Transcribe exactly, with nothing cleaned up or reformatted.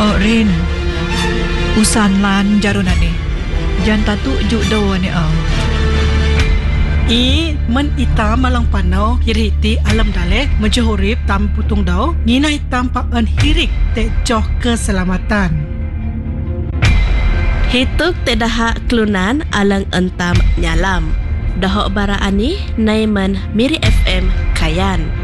Oh Rin, usan lan jaruna ni. Jangan tatu juk do ni ah. I men ita malang panau hiriti alam dale menjohurip tam putung dau ngina hitam paen hirik te joh keselamatan. Hituk te dahak kelunan alang entam nyalam. Dahok bara ani naiman Miri F M Kayan.